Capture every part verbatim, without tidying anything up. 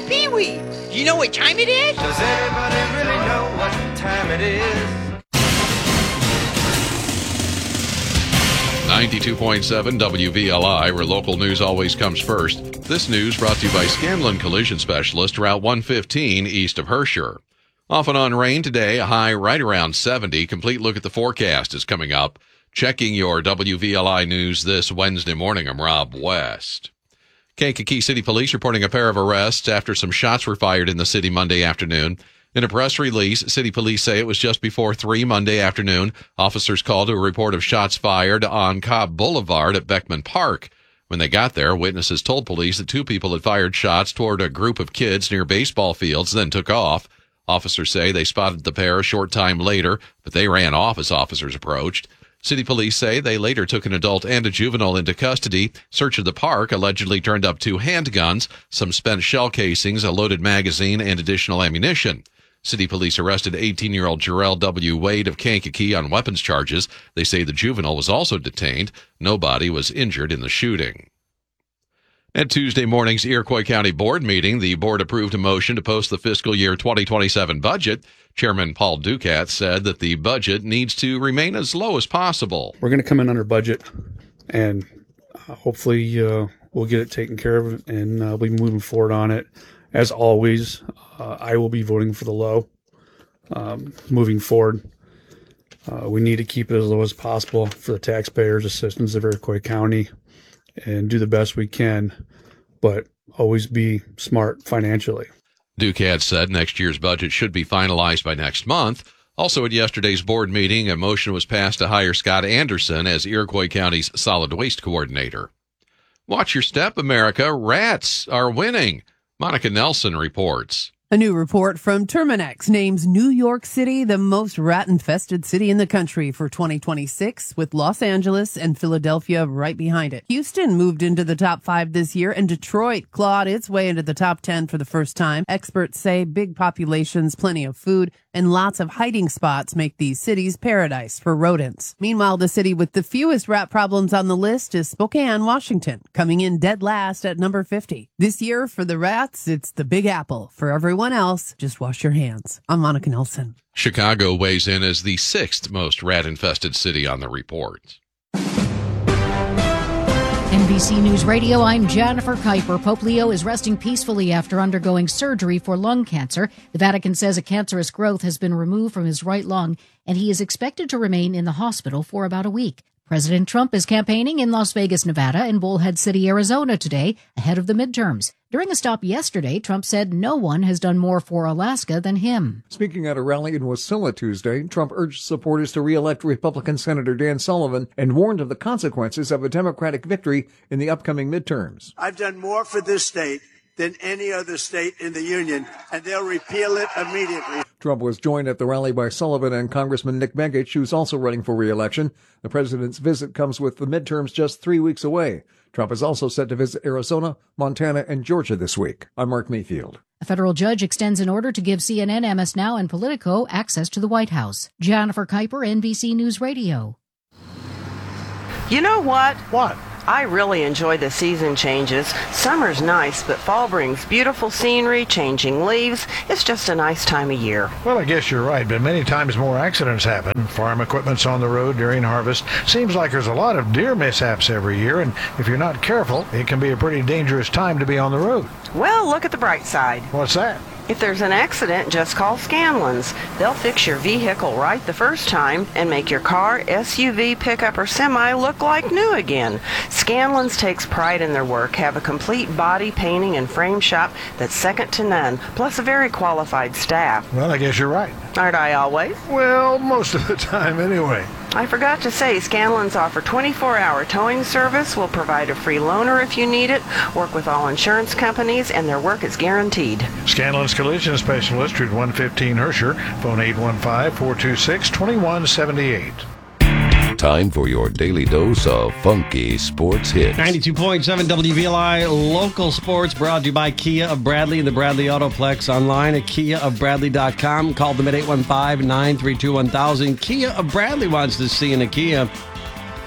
Pee-wee. Do you know what time it is? Does anybody really know what time it is? ninety-two point seven W V L I, where local news always comes first. This news brought to you by Scanlon Collision Specialist, Route one fifteen, east of Herscher. Off and on rain today, a high right around seventy. Complete look at the forecast is coming up. Checking your W V L I news this Wednesday morning, I'm Rob West. Kankakee City Police reporting a pair of arrests after some shots were fired in the city Monday afternoon. In a press release, city police say it was just before three Monday afternoon. Officers called to a report of shots fired on Cobb Boulevard at Beckman Park. When they got there, witnesses told police that two people had fired shots toward a group of kids near baseball fields, then took off. Officers say they spotted the pair a short time later, but they ran off as officers approached. City police say they later took an adult and a juvenile into custody. Search of the park allegedly turned up two handguns, some spent shell casings, a loaded magazine, and additional ammunition. City police arrested eighteen-year-old Jarrell W. Wade of Kankakee on weapons charges. They say the juvenile was also detained. Nobody was injured in the shooting. At Tuesday morning's Iroquois County Board meeting, the board approved a motion to post the fiscal year twenty twenty-seven budget. Chairman Paul Ducat said that the budget needs to remain as low as possible. We're going to come in under budget, and uh, hopefully uh, we'll get it taken care of, and uh, we'll be moving forward on it. As always, uh, I will be voting for the low um, moving forward. Uh, we need to keep it as low as possible for the taxpayers, the citizens of Iroquois County, and do the best we can, but always be smart financially. Ducat said next year's budget should be finalized by next month. Also at yesterday's board meeting, a motion was passed to hire Scott Anderson as Iroquois County's solid waste coordinator. Watch your step, America. Rats are winning. Monica Nelson reports. A new report from Terminex names New York City the most rat-infested city in the country for twenty twenty-six, with Los Angeles and Philadelphia right behind it. Houston moved into the top five this year, and Detroit clawed its way into the top ten for the first time. Experts say big populations, plenty of food, and lots of hiding spots make these cities paradise for rodents. Meanwhile, the city with the fewest rat problems on the list is Spokane, Washington, coming in dead last at number fifty. This year, for the rats, it's the Big Apple. For everyone else, just wash your hands. I'm Monica Nelson. Chicago weighs in as the sixth most rat-infested city on the report. N B C News Radio, I'm Jennifer Kuiper. Pope Leo is resting peacefully after undergoing surgery for lung cancer. The Vatican says a cancerous growth has been removed from his right lung, and he is expected to remain in the hospital for about a week. President Trump is campaigning in Las Vegas, Nevada, and Bullhead City, Arizona today, ahead of the midterms. During a stop yesterday, Trump said no one has done more for Alaska than him. Speaking at a rally in Wasilla Tuesday, Trump urged supporters to re-elect Republican Senator Dan Sullivan and warned of the consequences of a Democratic victory in the upcoming midterms. I've done more for this state than any other state in the union, and they'll repeal it immediately. Trump was joined at the rally by Sullivan and Congressman Nick Begich, who's also running for re-election. The president's visit comes with the midterms just three weeks away. Trump is also set to visit Arizona, Montana, and Georgia this week. I'm Mark Mayfield. A federal judge extends an order to give C N N, M S Now, and Politico access to the White House. Jennifer Kuiper, N B C News Radio. You know what? What? I really enjoy the season changes. Summer's nice, but fall brings beautiful scenery, changing leaves. It's just a nice time of year. Well, I guess you're right, but many times more accidents happen. Farm equipment's on the road during harvest. Seems like there's a lot of deer mishaps every year, and if you're not careful, it can be a pretty dangerous time to be on the road. Well, look at the bright side. What's that? If there's an accident, just call Scanlon's. They'll fix your vehicle right the first time and make your car, S U V, pickup, or semi look like new again. Scanlon's takes pride in their work, have a complete body painting and frame shop that's second to none, plus a very qualified staff. Well, I guess you're right. Aren't I always? Well, most of the time anyway. I forgot to say, Scanlon's offer twenty-four hour towing service, will provide a free loaner if you need it, work with all insurance companies, and their work is guaranteed. Scanlon's Collision Specialist, Route one fifteen Herscher, phone eight one five, four two six, two one seven eight. Time for your daily dose of funky sports hits. ninety-two point seven W V L I local sports, brought to you by Kia of Bradley and the Bradley Autoplex. Online at kia of bradley dot com. Call them at eight one five, nine three two, one thousand. Kia of Bradley wants to see in a Kia.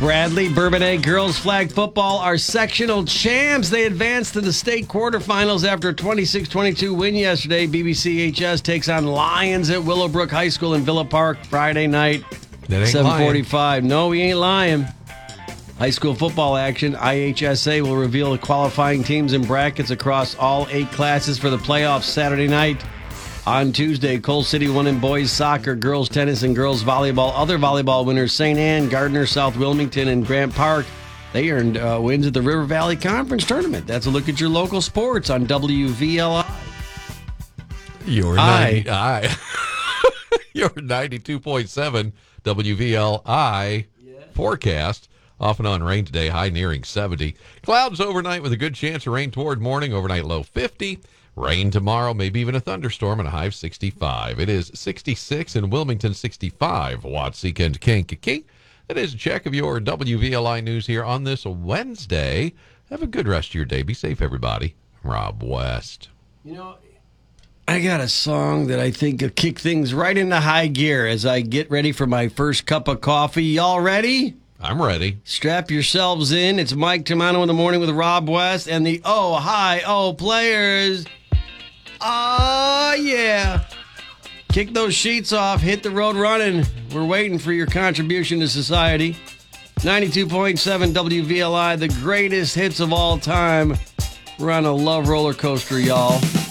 Bradley Bourbonnais girls flag football are sectional champs. They advanced to the state quarterfinals after a twenty-six twenty-two win yesterday. B B C H S takes on Lions at Willowbrook High School in Villa Park Friday night, seven forty-five. No, we ain't lying. High school football action. I H S A will reveal the qualifying teams and brackets across all eight classes for the playoffs Saturday night. On Tuesday, Coal City won in boys soccer, girls tennis, and girls volleyball. Other volleyball winners, Saint Anne, Gardner, South Wilmington, and Grant Park. They earned uh, wins at the River Valley Conference Tournament. That's a look at your local sports on W V L I. Your ninety, I. Your ninety-two point seven W V L I yeah. forecast. Off and on rain today, high nearing seventy. Clouds overnight with a good chance of rain toward morning, overnight low fifty. Rain tomorrow, maybe even a thunderstorm, and a high of sixty-five. It is sixty-six in Wilmington, sixty-five. Watseka and Kankakee. That is a check of your W V L I news here on this Wednesday. Have a good rest of your day. Be safe, everybody. Rob West. You know, I got a song that I think will kick things right into high gear as I get ready for my first cup of coffee. Y'all ready? I'm ready. Strap yourselves in. It's Mike Tomano in the morning with Rob West and the Ohio Players. Oh, yeah. Kick those sheets off. Hit the road running. We're waiting for your contribution to society. ninety-two point seven W V L I, the greatest hits of all time. We're on a love roller coaster, y'all.